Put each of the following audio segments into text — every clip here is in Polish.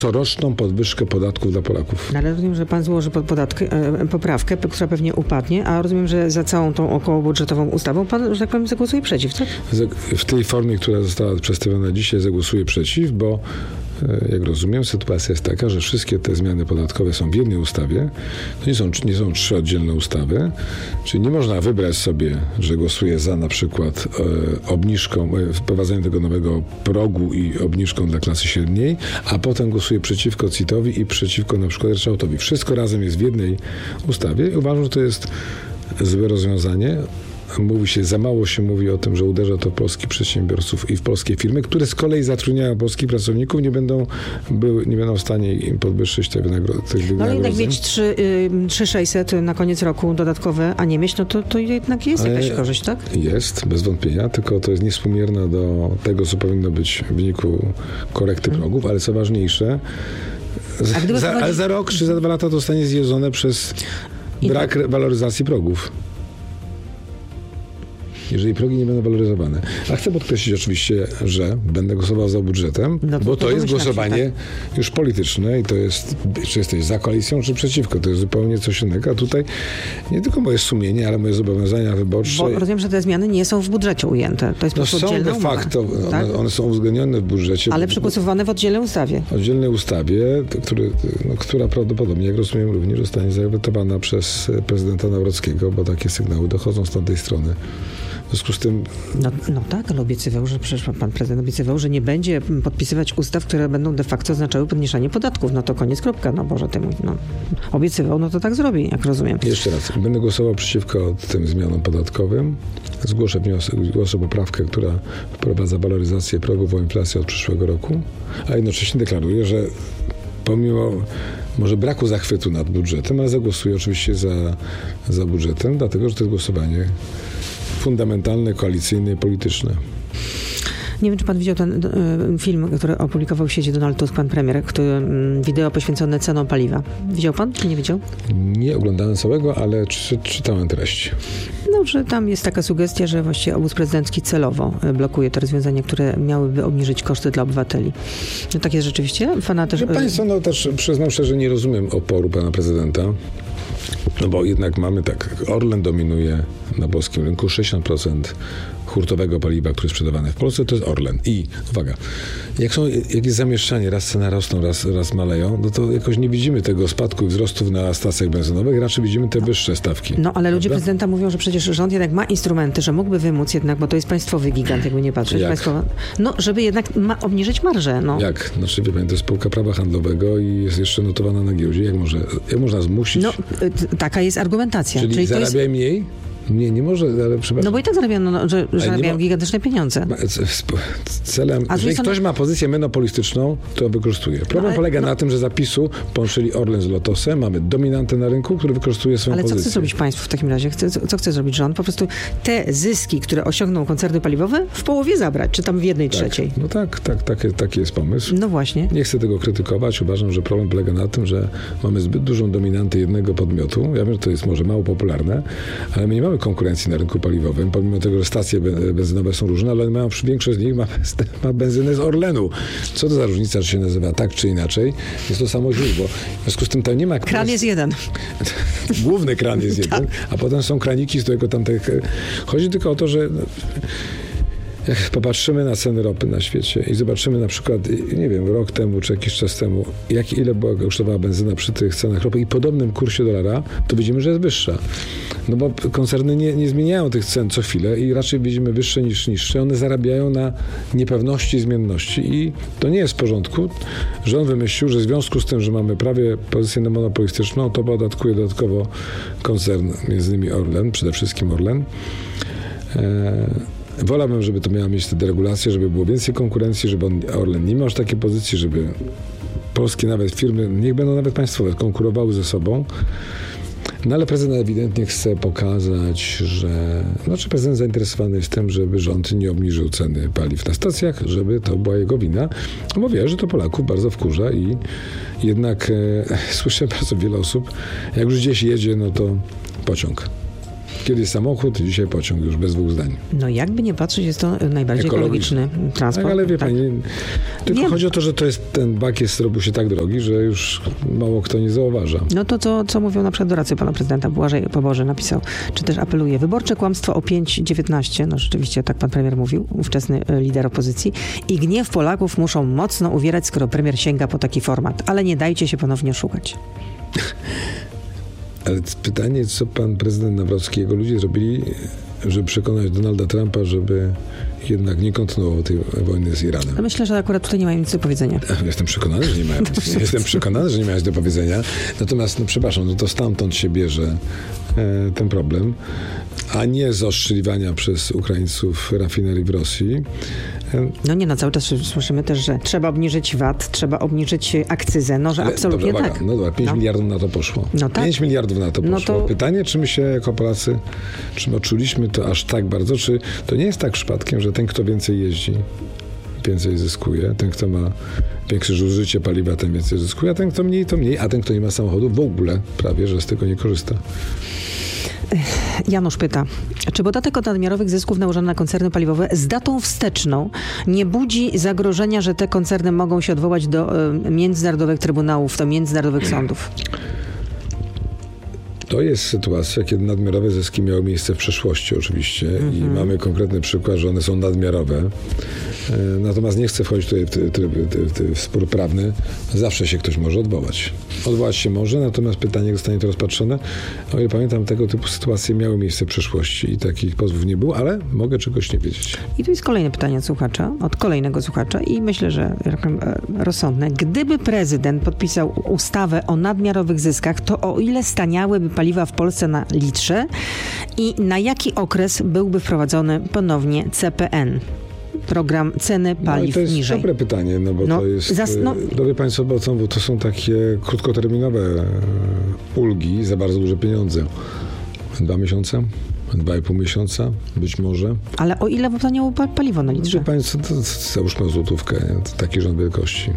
coroczną podwyżkę podatków dla Polaków. Ale rozumiem, że pan złoży pod poprawkę, która pewnie upadnie, a rozumiem, że za całą tą okołobudżetową ustawą pan, że tak powiem, zagłosuje przeciw, tak? W tej formie, która została przedstawiona dzisiaj, zagłosuję przeciw, bo jak rozumiem, sytuacja jest taka, że wszystkie te zmiany podatkowe są w jednej ustawie. To nie są 3 oddzielne ustawy. Czyli nie można wybrać sobie, że głosuje za na przykład obniżką, wprowadzeniem tego nowego progu i obniżką dla klasy średniej, a potem głosuje przeciwko CIT-owi i przeciwko na przykład ryczałtowi. Wszystko razem jest w jednej ustawie i uważam, że to jest złe rozwiązanie. Za mało się mówi o tym, że uderza to w polskich przedsiębiorców i w polskie firmy, które z kolei zatrudniają polskich pracowników, nie będą w stanie im podwyższyć tych wynagrodzeń. No ale jednak mieć 3600 na koniec roku dodatkowe, a nie mieć, no to jednak jest jakaś korzyść, tak? Jest, bez wątpienia, tylko to jest niewspółmierne do tego, co powinno być w wyniku korekty progów, ale co ważniejsze, ale za rok czy za 2 lata to zostanie zjedzone przez brak waloryzacji progów. Jeżeli progi nie będą waloryzowane. A chcę podkreślić oczywiście, że będę głosował za budżetem, bo to jest głosowanie już polityczne i to jest, czy jesteś za koalicją, czy przeciwko. To jest zupełnie coś innego. A tutaj nie tylko moje sumienie, ale moje zobowiązania wyborcze. Bo rozumiem, że te zmiany nie są w budżecie ujęte. To jest po prostu oddzielna umowa. Są de facto, tak? one są uwzględnione w budżecie. Ale przegłosowane w oddzielnej ustawie. Oddzielnej ustawie, która prawdopodobnie, jak rozumiem, również zostanie zawetowana przez prezydenta Nawrockiego, bo takie sygnały dochodzą z tamtej strony. W związku z tym... No tak, ale obiecywał, że przecież pan prezydent obiecywał, że nie będzie podpisywać ustaw, które będą de facto oznaczały podniesienie podatków. No to koniec, kropka. No Boże, obiecywał, no to tak zrobi, jak rozumiem. Jeszcze raz, będę głosował przeciwko tym zmianom podatkowym. Zgłoszę poprawkę, która wprowadza waloryzację progów o inflację od przyszłego roku, a jednocześnie deklaruję, że pomimo może braku zachwytu nad budżetem, ale zagłosuję oczywiście za budżetem, dlatego że to jest głosowanie fundamentalne, koalicyjne i polityczne. Nie wiem, czy pan widział ten film, który opublikował w sieci Donald Tusk, pan premier, wideo poświęcone cenom paliwa. Widział pan, czy nie widział? Nie oglądałem całego, ale czytałem treść. No, że tam jest taka sugestia, że właściwie obóz prezydencki celowo blokuje te rozwiązania, które miałyby obniżyć koszty dla obywateli. No tak jest rzeczywiście? Państwo, też przyznam szczerze, nie rozumiem oporu pana prezydenta. No bo jednak mamy Orlen dominuje na polskim rynku, 60% hurtowego paliwa, które jest sprzedawane w Polsce, to jest Orlen. I uwaga, jak jest zamieszczanie, raz ceny rosną, raz maleją, no to jakoś nie widzimy tego spadku i wzrostów na stacjach benzynowych, raczej widzimy te wyższe stawki. No ale ludzie prezydenta mówią, że przecież rząd jednak ma instrumenty, że mógłby wymóc jednak, bo to jest państwowy gigant, jakby nie patrzeć. Żeby jednak obniżyć marżę. No. Jak? Znaczy, wie pani, to jest spółka prawa handlowego i jest jeszcze notowana na giełdzie. Jak można zmusić? No, taka jest argumentacja. Czyli zarabiaj mniej? Nie może, ale przepraszam. No bo i tak zarabiają, że zarabiają gigantyczne pieniądze. Jeżeli ktoś ma pozycję monopolistyczną, to wykorzystuje. Problem polega na tym, że zapisu połączyli Orlen z Lotosem, mamy dominantę na rynku, który wykorzystuje swoją pozycję. Ale co chce zrobić państwo w takim razie? Co chce zrobić rząd? Po prostu te zyski, które osiągną koncerny paliwowe, w połowie zabrać, czy tam w 1/3. No taki jest pomysł. No właśnie. Nie chcę tego krytykować. Uważam, że problem polega na tym, że mamy zbyt dużą dominantę jednego podmiotu. Ja wiem, że to jest może mało popularne, ale my nie mamy konkurencji na rynku paliwowym, pomimo tego, że stacje benzynowe są różne, ale większość z nich ma benzynę z Orlenu. Co to za różnica, czy się nazywa tak, czy inaczej? Jest to samo źródło. W związku z tym tam nie ma... Kran jest jeden. Główny kran jest jeden, a potem są kraniki z tego tamtych... Chodzi tylko o to, że... Jak popatrzymy na ceny ropy na świecie i zobaczymy na przykład, nie wiem, rok temu czy jakiś czas temu, ile kosztowała benzyna przy tych cenach ropy i podobnym kursie dolara, to widzimy, że jest wyższa. No bo koncerny nie zmieniają tych cen co chwilę i raczej widzimy wyższe niż niższe. One zarabiają na niepewności, zmienności i to nie jest w porządku. Rząd wymyślił, że w związku z tym, że mamy prawie pozycję monopolistyczną, to podatkuje dodatkowo koncern, między innymi Orlen, przede wszystkim Orlen. Wolałbym, żeby to miała mieć te deregulacje, żeby było więcej konkurencji, żeby Orlen nie miał już takiej pozycji, żeby polskie nawet firmy, niech będą nawet państwowe, konkurowały ze sobą. No ale prezydent ewidentnie chce pokazać, że... prezydent zainteresowany jest tym, żeby rząd nie obniżył ceny paliw na stacjach, żeby to była jego wina. Bo wie, że to Polaków bardzo wkurza i jednak słyszę bardzo wiele osób, jak już gdzieś jedzie, no to pociąg. Kiedyś samochód, dzisiaj pociąg, już bez dwóch zdań. No jakby nie patrzeć, jest to najbardziej ekologiczny transport. Tak, ale wie pani, tylko chodzi o to, że ten bak zrobił się tak drogi, że już mało kto nie zauważa. No to, co mówią na przykład doradcy pana prezydenta, Błażej Poboże napisał, czy też apeluje. Wyborcze kłamstwo o 5,19, no rzeczywiście tak pan premier mówił, ówczesny lider opozycji, i gniew Polaków muszą mocno uwierać, skoro premier sięga po taki format. Ale nie dajcie się ponownie szukać. Ale pytanie, co pan prezydent Nawrocki i jego ludzie zrobili, żeby przekonać Donalda Trumpa, żeby jednak nie kontynuował tej wojny z Iranem. No myślę, że akurat tutaj nie mają nic do powiedzenia. Jestem przekonany, że nie mają. Jestem przekonany, że nie mają nic do powiedzenia. Natomiast, przepraszam, to stamtąd się bierze ten problem, a nie z ostrzeliwania przez Ukraińców rafinerii w Rosji. No nie, cały czas słyszymy też, że trzeba obniżyć VAT, trzeba obniżyć akcyzę, no że absolutnie dobra, tak. No dobra, 5 miliardów na to poszło. No tak. 5 miliardów na to poszło. No to... Pytanie, czy my się jako Polacy, czy odczuliśmy to aż tak bardzo, czy to nie jest tak przypadkiem, że ten, kto więcej jeździ, więcej zyskuje, ten, kto ma większe zużycie paliwa, ten więcej zyskuje, a ten, kto mniej, to mniej, a ten, kto nie ma samochodu, w ogóle prawie, że z tego nie korzysta. Janusz pyta, czy podatek od nadmiarowych zysków nałożony na koncerny paliwowe z datą wsteczną nie budzi zagrożenia, że te koncerny mogą się odwołać do międzynarodowych trybunałów, do międzynarodowych sądów? To jest sytuacja, kiedy nadmiarowe zyski miały miejsce w przeszłości oczywiście i mamy konkretny przykład, że one są nadmiarowe. Natomiast nie chcę wchodzić tutaj w spór prawny. Zawsze się ktoś może odwołać. Odwołać się może, natomiast pytanie, zostanie to rozpatrzone. O ile pamiętam, tego typu sytuacje miały miejsce w przeszłości i takich pozwów nie było, ale mogę czegoś nie wiedzieć. I tu jest kolejne pytanie od kolejnego słuchacza i myślę, że rozsądne. Gdyby prezydent podpisał ustawę o nadmiarowych zyskach, to o ile staniałyby paliwa w Polsce na litrze i na jaki okres byłby wprowadzony ponownie CPN? Program ceny paliw niżej. To jest dobre pytanie, bo to jest... Dobry państwo, bo to są takie krótkoterminowe ulgi za bardzo duże pieniądze. 2 miesiące? 2,5 miesiąca? Być może. Ale o ile wypłaniało paliwo na litrze? Państwo, to załóżmy złotówkę. Taki rząd wielkości.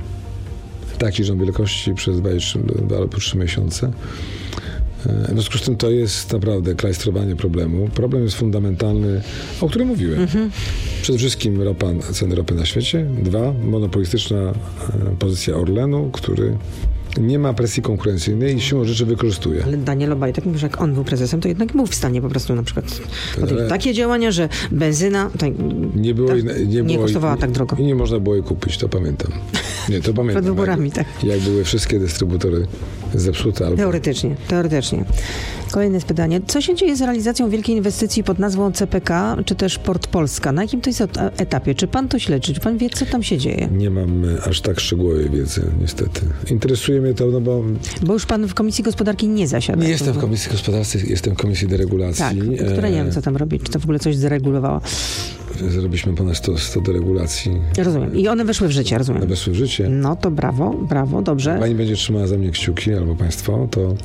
Przez 2 albo 3 miesiące. W związku z tym to jest naprawdę klajstrowanie problemu. Problem jest fundamentalny, o którym mówiłem. Przede wszystkim ceny ropy na świecie. 2, monopolistyczna pozycja Orlenu, który nie ma presji konkurencyjnej i siłą rzeczy wykorzystuje. Ale Daniel Obajtek mówi, że jak on był prezesem, to jednak był w stanie po prostu na przykład takie działania, że benzyna nie kosztowała tak drogo. I nie można było jej kupić, to pamiętam. Nie, to pamiętam. Przed wyborami, tak. Jak były wszystkie dystrybutory zepsute. Albo... Teoretycznie. Kolejne jest pytanie. Co się dzieje z realizacją wielkiej inwestycji pod nazwą CPK, czy też Port Polska? Na jakim to jest etapie? Czy pan to śledzi? Czy pan wie, co tam się dzieje? Nie mam aż tak szczegółowej wiedzy, niestety. Interesuje mnie to, Bo już pan w Komisji Gospodarki nie zasiada. Nie jestem w Komisji Gospodarki, jestem w Komisji Deregulacji. Tak, która nie wiem, co tam robi. Czy to w ogóle coś zderegulowała? Zrobiliśmy ponad 100 deregulacji. Rozumiem. I one weszły w życie, rozumiem. One weszły w życie. No to brawo, dobrze. Pani będzie trzymała za mnie kciuki, albo państwo, to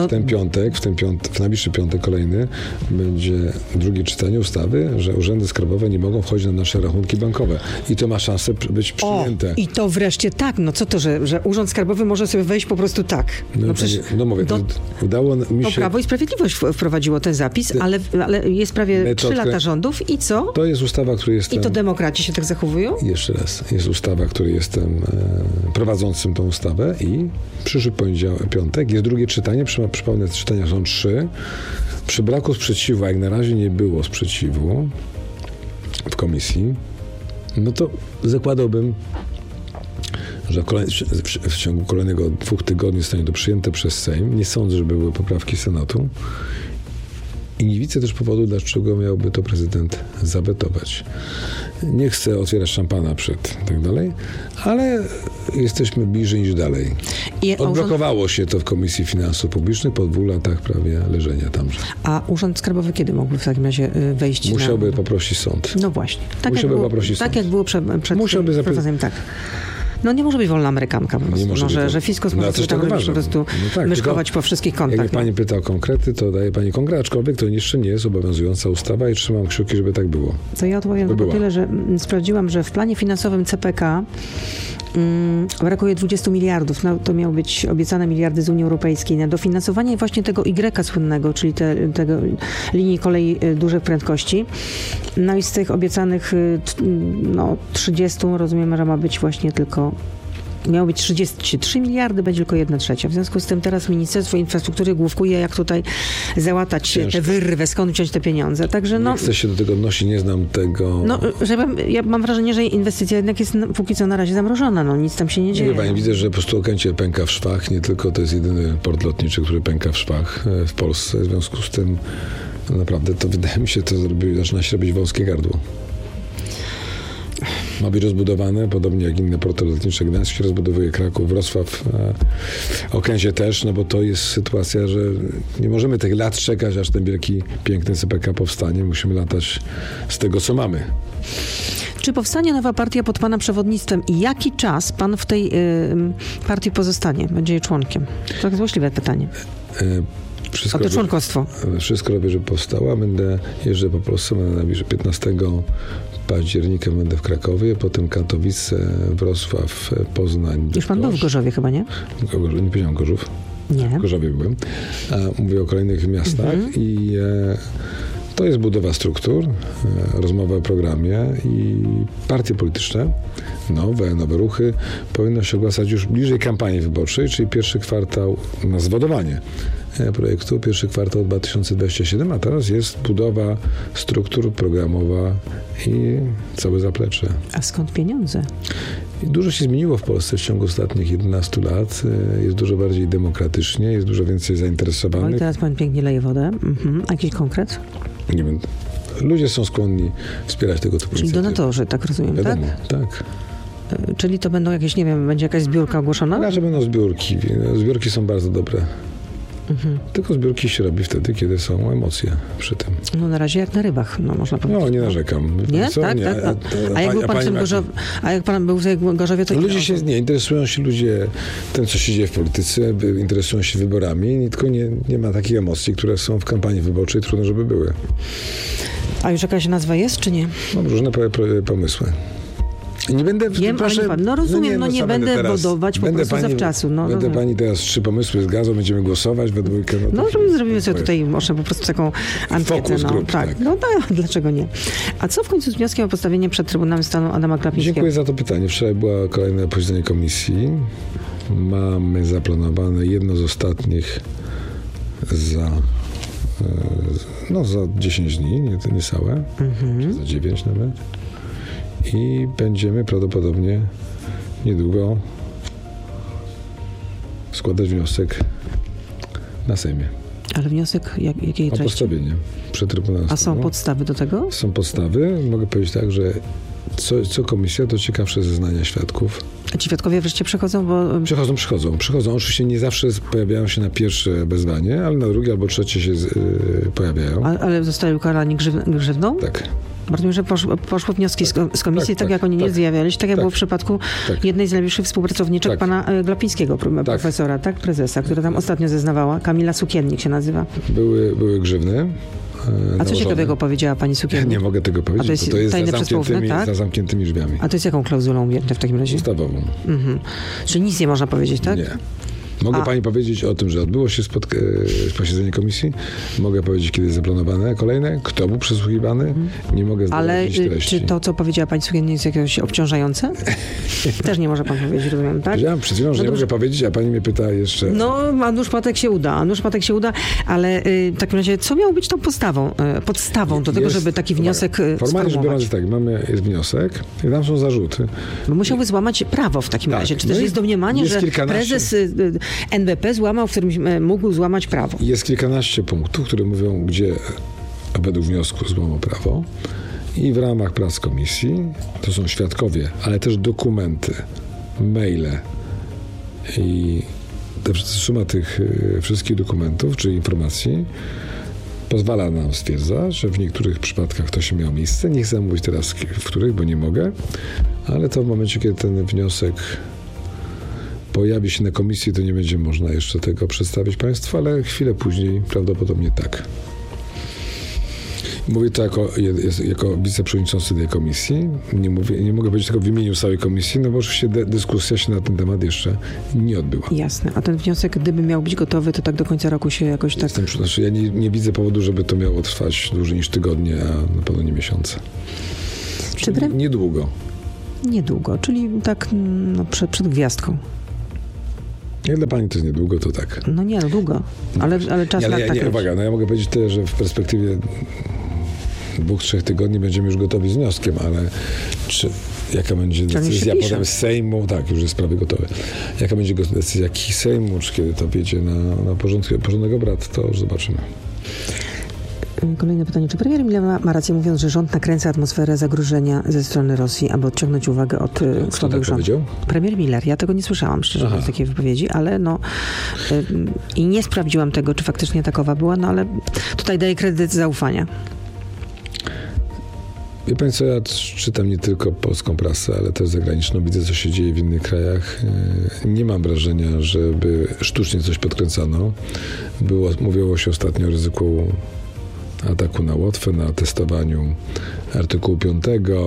w najbliższy piątek kolejny będzie drugie czytanie ustawy, że urzędy skarbowe nie mogą wchodzić na nasze rachunki bankowe. I to ma szansę być przyjęte. I to wreszcie tak. No co to, że Urząd Skarbowy może sobie wejść po prostu tak. Mówię, udało mi się... Prawo i Sprawiedliwość wprowadziło ten zapis, ale jest prawie 3 lata rządów i co? To jest ustawa, której jestem... I to demokraci się tak zachowują? Jeszcze raz. Jest ustawa, której jestem prowadzącym tą ustawę i przyszły piątek jest drugie czytanie. Przypomnę, czytania są 3. Przy braku sprzeciwu, a jak na razie nie było sprzeciwu w komisji, no to zakładałbym, że w ciągu kolejnego 2 tygodni zostanie to przyjęte przez Sejm. Nie sądzę, żeby były poprawki Senatu. I nie widzę też powodu, dlaczego miałby to prezydent zawetować. Nie chcę otwierać szampana przed tak dalej, ale jesteśmy bliżej niż dalej. Odblokowało się to w Komisji Finansów Publicznych po 2 latach prawie leżenia tamże. A Urząd Skarbowy kiedy mógłby w takim razie wejść? Musiałby poprosić sąd. No właśnie. Tak jak było przed wprowadzeniem, tak. No nie może być wolna amerykanka po prostu. Że fiskus może sobie tam robić po prostu myszkować po wszystkich kątach. Jak pani pyta o konkrety, to daje pani konkret, aczkolwiek to jeszcze nie jest obowiązująca ustawa i trzymam kciuki, żeby tak było. To ja odpowiem tylko tyle, że sprawdziłam, że w planie finansowym CPK brakuje 20 miliardów. No, to miały być obiecane miliardy z Unii Europejskiej na dofinansowanie właśnie tego Y słynnego, czyli tego linii kolei dużych prędkości. No i z tych obiecanych 30, rozumiem, że ma być właśnie tylko miało być 33 miliardy, będzie tylko 1/3. W związku z tym teraz Ministerstwo Infrastruktury główkuje, jak tutaj załatać tę wyrwę, skąd wziąć te pieniądze. Także nie chcę się do tego odnosić, nie znam tego. Ja mam wrażenie, że inwestycja jednak jest póki co na razie zamrożona. Nic tam się nie dzieje. Pani, widzę, że po prostu Okęcie pęka w szwach. Nie tylko to jest jedyny port lotniczy, który pęka w szwach w Polsce. W związku z tym naprawdę to wydaje mi się, zaczyna się robić wąskie gardło. Ma być rozbudowane, podobnie jak inne porty lotnicze. Gdańsk się rozbudowuje, Kraków, Wrocław, Okęcie też, bo to jest sytuacja, że nie możemy tych lat czekać, aż ten wielki, piękny CPK powstanie. Musimy latać z tego, co mamy. Czy powstanie nowa partia pod pana przewodnictwem i jaki czas pan w tej partii pozostanie? Będzie jej członkiem? To jest złośliwe pytanie. A to członkostwo. Wszystko robię, żeby powstała. Jeżdżę po Polsce, będę najbliżej 15 października będę w Krakowie, potem Katowice, Wrocław, Poznań. Już pan był w Gorzowie chyba, nie? Nie powiedziałem Gorzów. Nie. W Gorzowie byłem. Mówię o kolejnych miastach i to jest budowa struktur, rozmowa o programie i partie polityczne, nowe ruchy powinno się ogłaszać już bliżej kampanii wyborczej, czyli pierwszy kwartał na zwodowanie projektu, pierwszy kwartał 2027, a teraz jest budowa struktur programowa i całe zaplecze. A skąd pieniądze? Dużo się zmieniło w Polsce w ciągu ostatnich 11 lat. Jest dużo bardziej demokratycznie, jest dużo więcej zainteresowanych. No i teraz pan pięknie leje wodę. A jakiś konkret? Nie wiem. Ludzie są skłonni wspierać tego typu inicjatywy. Czyli donatorzy, tak rozumiem, wiadomo, tak? Tak. Czyli to będą jakieś, nie wiem, będzie jakaś zbiórka ogłoszona? Raczej będą zbiórki. Zbiórki są bardzo dobre. Tylko zbiórki się robi wtedy, kiedy są emocje przy tym. No na razie jak na rybach, można powiedzieć. Nie narzekam. Nie? Tak, tak. A jak był pan w tym Gorzowie, w Gorzowie, to... Ludzie się interesują się tym, co się dzieje w polityce, interesują się wyborami, tylko nie ma takich emocji, które są w kampanii wyborczej, trudno, żeby były. A już jakaś nazwa jest, czy nie? Mam różne pomysły. Nie będę rozumiem, nie będę budować po prostu zawczasu. Będę pani teraz 3 pomysły zgadzał, będziemy głosować we dwójkę. Zrobimy sobie tutaj może po prostu taką ankietę. Tak. Dlaczego nie? A co w końcu z wnioskiem o postawienie przed Trybunałem Stanu Adama Glapińskiego? Dziękuję za to pytanie. Wczoraj było kolejne posiedzenie komisji. Mamy zaplanowane jedno z ostatnich za 10 dni, niecałe, za 9 nawet. I będziemy prawdopodobnie niedługo składać wniosek na Sejmie. Ale wniosek jakiej treści? O postawienie przed Trybunałem Stanu. A są podstawy do tego? Są podstawy. Mogę powiedzieć tak, że co komisja, to ciekawsze zeznania świadków. A ci świadkowie wreszcie przychodzą? Przychodzą. Oczywiście nie zawsze pojawiają się na pierwsze wezwanie, ale na drugie albo trzecie się pojawiają. Ale zostali ukarani grzywną? Tak. Rozumiem, że poszły wnioski z komisji, tak jak oni nie zjawiali się, tak jak było w przypadku jednej z najbliższych współpracowniczek pana Glapińskiego, profesora, prezesa, która tam ostatnio zeznawała. Kamila Sukiennik się nazywa. Były grzywny. A co ciekawego powiedziała pani Sukiennik? Nie mogę tego powiedzieć, bo to jest za zamkniętymi drzwiami. A to jest jaką klauzulą umiejętne w takim razie? Ustawową. Czyli nic nie można powiedzieć, tak? Nie. Mogę pani powiedzieć o tym, że odbyło się posiedzenie komisji. Mogę powiedzieć, kiedy jest zaplanowane kolejne, kto był przesłuchiwany. Nie mogę zdradzić treści. Czy to, co powiedziała pani Sukiennik, jest jakieś obciążające? Też nie może pan powiedzieć, rozumiem, tak? Powiedziałam przed chwilą, że nie mogę powiedzieć, a pani mnie pyta jeszcze... A nóż patek się uda, ale w takim razie, co miało być tą podstawą do tego, żeby taki wniosek formalnie rzecz biorąc, tak, jest wniosek i tam są zarzuty. Bo musiałby złamać prawo w takim razie. Czy też jest domniemanie, że prezes NBP złamał, w którym mógł złamać prawo? Jest kilkanaście punktów, które mówią, gdzie według wniosku złamał prawo. I w ramach prac komisji, to są świadkowie, ale też dokumenty, maile i suma tych wszystkich dokumentów czy informacji pozwala nam stwierdzać, że w niektórych przypadkach to się miało miejsce. Nie chcę mówić teraz, w których, bo nie mogę, ale to w momencie, kiedy ten wniosek pojawi się na komisji, to nie będzie można jeszcze tego przedstawić państwu, ale chwilę później prawdopodobnie tak. Mówię to jako wiceprzewodniczący tej komisji. Nie mogę powiedzieć tego w imieniu całej komisji, no bo oczywiście dyskusja się na ten temat jeszcze nie odbyła. Jasne. A ten wniosek, gdyby miał być gotowy, to tak do końca roku się jakoś tak... Ja nie widzę powodu, żeby to miało trwać dłużej niż tygodnie, a na pewno nie miesiące. Niedługo. Niedługo, czyli tak przed gwiazdką. Jak dla pani to jest niedługo, to tak. No nie, długo. Ale czas na tak. Uwaga, ja mogę powiedzieć tyle, że w perspektywie 2-3 tygodni będziemy już gotowi z wnioskiem, ale jaka będzie decyzja potem z Sejmu, tak, już jest prawie gotowe. Jaka będzie decyzja Sejmu, czy kiedy to wjedzie na porządek obrad, to już zobaczymy. Kolejne pytanie. Czy premier Miller ma rację, mówiąc, że rząd nakręca atmosferę zagrożenia ze strony Rosji, aby odciągnąć uwagę od słabych rządów? Premier Miller. Ja tego nie słyszałam, szczerze mówiąc, takiej wypowiedzi, ale i nie sprawdziłam tego, czy faktycznie takowa była, no ale tutaj daję kredyt zaufania. Wie pani co, ja czytam nie tylko polską prasę, ale też zagraniczną. Widzę, co się dzieje w innych krajach. Nie mam wrażenia, żeby sztucznie coś podkręcano. Mówiło się ostatnio o ryzyku ataku na Łotwę, na testowaniu artykułu 5.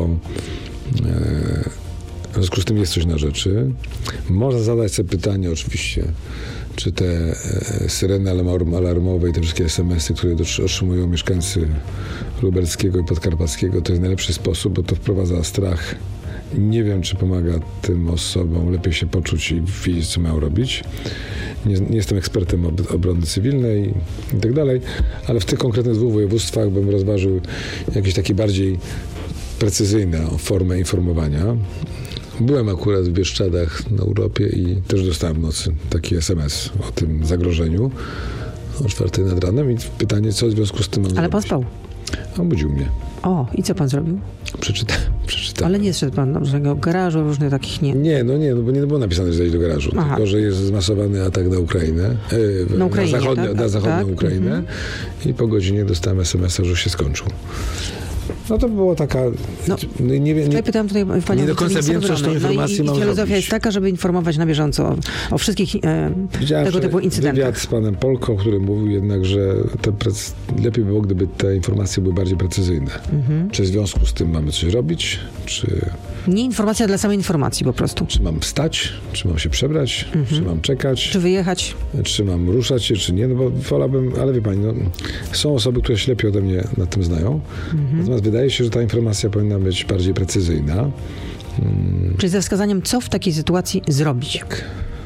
W związku z tym jest coś na rzeczy. Można zadać sobie pytanie oczywiście, czy te syreny alarmowe i te wszystkie SMS-y, które otrzymują mieszkańcy lubelskiego i podkarpackiego, to jest najlepszy sposób, bo to wprowadza strach. Nie wiem, czy pomaga tym osobom lepiej się poczuć i wiedzieć, co mają robić. Nie jestem ekspertem obrony cywilnej i tak dalej, ale w tych konkretnych 2 województwach bym rozważył jakieś takie bardziej precyzyjną formę informowania. Byłem akurat w Bieszczadach na urlopie i też dostałem w nocy taki SMS o tym zagrożeniu o 4 nad ranem i pytanie, co w związku z tym mam zrobić. Pan spał? Obudził mnie. O, i co pan zrobił? Przeczytałem. Ale nie szedł pan do żadnego garażu, różnych takich nie? Nie, bo nie było napisane, że zejść do garażu. Aha. Tylko, że jest zmasowany atak na Ukrainę. Na zachodnią Ukrainę. I po godzinie dostałem SMS-a, że już się skończył. No to było taka... Pytałem tutaj panią... Nie do końca wiem, co z tą informacją mam filozofia zrobić. jest taka, żeby informować na bieżąco o wszystkich tego typu incydentach. Wywiad z panem Polką, który mówił jednak, że lepiej by było, gdyby te informacje były bardziej precyzyjne. Czy w związku z tym mamy coś robić, czy... Nie informacja dla samej informacji po prostu. Czy mam wstać, czy mam się przebrać, czy mam czekać. Czy wyjechać. Czy mam ruszać się, czy nie, no bo wolałbym, ale wie pani, są osoby, które się lepiej ode mnie na tym znają. Natomiast wydaje się, że ta informacja powinna być bardziej precyzyjna. Czyli ze wskazaniem, co w takiej sytuacji zrobić. Tak.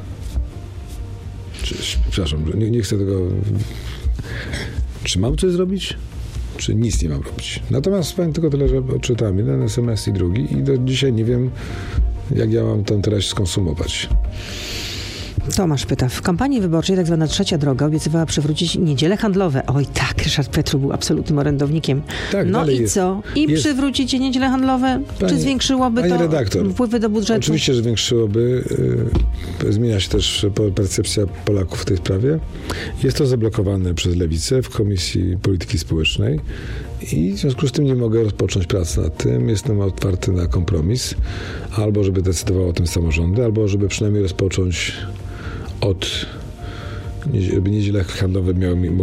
Przepraszam, nie chcę tego... Czy mam coś zrobić? Czy nic nie mam robić? Natomiast powiem tylko tyle, że odczytałem jeden SMS i drugi i do dzisiaj nie wiem, jak ja mam tę treść skonsumować. Tomasz pyta, w kampanii wyborczej tak zwana trzecia droga obiecywała przywrócić niedziele handlowe. Oj tak, Ryszard Petru był absolutnym orędownikiem. Tak, no i jest, co? Przywrócicie niedziele handlowe? Czy zwiększyłoby to wpływy do budżetu? Oczywiście, że zwiększyłoby. Zmienia się też percepcja Polaków w tej sprawie. Jest to zablokowane przez Lewicę w Komisji Polityki Społecznej i w związku z tym nie mogę rozpocząć pracy nad tym. Jestem otwarty na kompromis. Albo żeby decydowały o tym samorządy, albo żeby przynajmniej rozpocząć żeby niedziele handlowe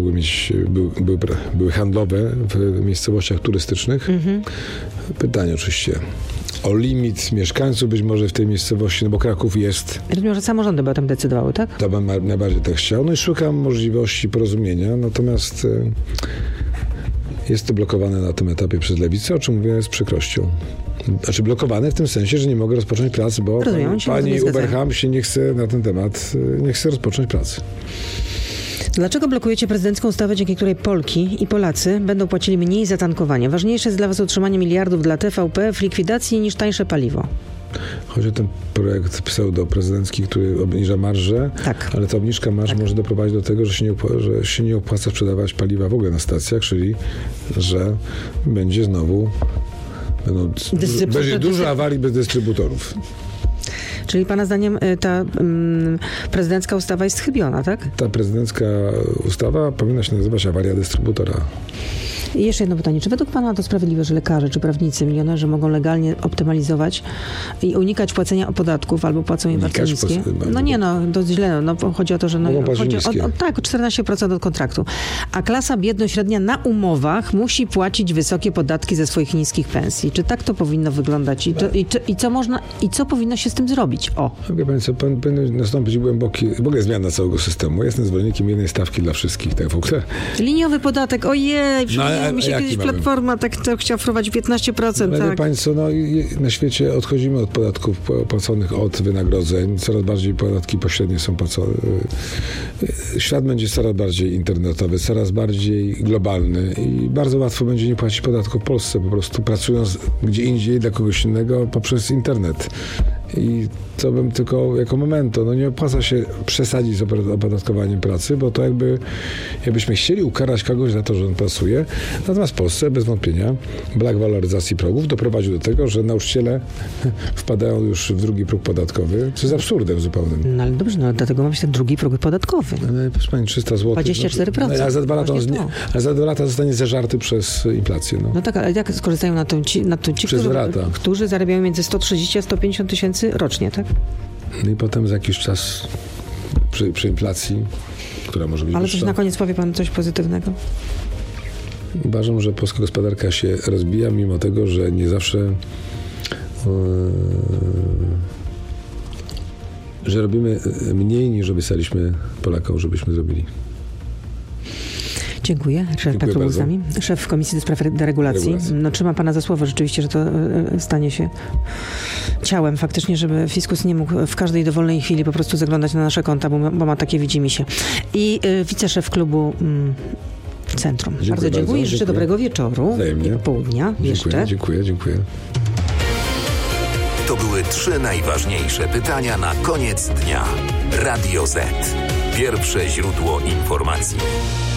były handlowe w miejscowościach turystycznych. Pytanie oczywiście o limit mieszkańców być może w tej miejscowości, no bo Kraków jest... Rozumiem, że samorządy by o tym decydowały, tak? To bym najbardziej tak chciał. No i szukam możliwości porozumienia, natomiast jest to blokowane na tym etapie przez Lewicę, o czym mówię z przykrością. Znaczy blokowane w tym sensie, że nie mogę rozpocząć pracy, bo pani Uberham się nie chce na ten temat, nie chce rozpocząć pracy. Dlaczego blokujecie prezydencką ustawę, dzięki której Polki i Polacy będą płacili mniej za tankowanie? Ważniejsze jest dla was utrzymanie miliardów dla TVP w likwidacji niż tańsze paliwo. Chodzi o ten projekt pseudo-prezydencki, który obniża marżę, tak. Ale ta obniżka marż może doprowadzić do tego, że się nie opłaca sprzedawać paliwa w ogóle na stacjach, czyli że będzie znowu będzie dużo awarii bez dystrybutorów. Czyli pana zdaniem ta prezydencka ustawa jest chybiona, tak? Ta prezydencka ustawa powinna się nazywać awaria dystrybutora. I jeszcze jedno pytanie. Czy według pana to sprawiedliwe, że lekarze czy prawnicy, milionerzy mogą legalnie optymalizować i unikać płacenia podatków albo płacą je bardzo niskie? Dość źle. Chodzi o to, że chodzi o 14% od kontraktu. A klasa biedno-średnia na umowach musi płacić wysokie podatki ze swoich niskich pensji. Czy tak to powinno wyglądać? I co powinno się z tym zrobić? Wie pani co, powinien nastąpić w ogóle zmiana całego systemu. Jestem zwolennikiem jednej stawki dla wszystkich, tak w ogóle. Liniowy podatek, ojej, mi się kiedyś Platforma tak to chciała wprowadzić 15%. Ale tak. wie państwo, na świecie odchodzimy od podatków płaconych od wynagrodzeń. Coraz bardziej podatki pośrednie są płacone. Świat będzie coraz bardziej internetowy, coraz bardziej globalny i bardzo łatwo będzie nie płacić podatków w Polsce, po prostu pracując gdzie indziej dla kogoś innego poprzez internet. I to bym tylko jako momento, nie opłaca się przesadzić z opodatkowaniem pracy, bo to jakbyśmy chcieli ukarać kogoś za to, że on pracuje. Natomiast w Polsce bez wątpienia brak waloryzacji progów doprowadził do tego, że nauczyciele wpadają już w drugi próg podatkowy, co jest absurdem zupełnym. No ale dobrze, dlatego ma być ten drugi próg podatkowy. Proszę pani, 300 zł. 24%. A za 2 lata zostanie zeżarty przez inflację. No tak, ale jak skorzystają na tym ci, którzy zarabiają między 130 a 150 tysięcy rocznie, tak? No i potem za jakiś czas przy inflacji, która może być Ale wyższa. coś na koniec powie pan coś pozytywnego? Uważam, że polska gospodarka się rozbija, mimo tego, że nie zawsze że robimy mniej, niż obiecaliśmy Polakom, żebyśmy zrobili. Dziękuję. Szef Petru z nami. Szef Komisji do Spraw Deregulacji. Trzyma pana za słowo rzeczywiście, że to stanie się ciałem faktycznie, żeby fiskus nie mógł w każdej dowolnej chwili po prostu zaglądać na nasze konta, bo ma takie widzimisię. I wiceszef klubu Centrum. Bardzo dziękuję. Życzę dobrego wieczoru i popołudnia jeszcze. Dziękuję. To były 3 najważniejsze pytania na koniec dnia. Radio Z. Pierwsze źródło informacji.